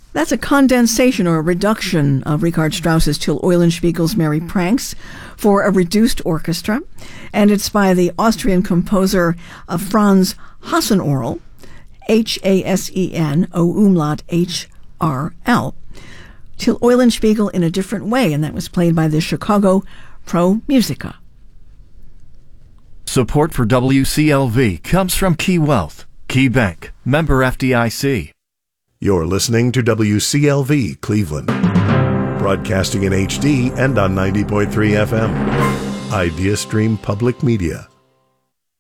That's a condensation or a reduction of Richard Strauss's Till Eulenspiegel's Merry Pranks for a reduced orchestra, and it's by the Austrian composer Franz Hassenorl, Hasen, O-umlaut H-R-L. Till Eulenspiegel in a different way, and that was played by the Chicago Pro Musica. Support for WCLV comes from Key Wealth, Key Bank, member FDIC. You're listening to WCLV Cleveland, broadcasting in HD and on 90.3 FM. IdeaStream Public Media.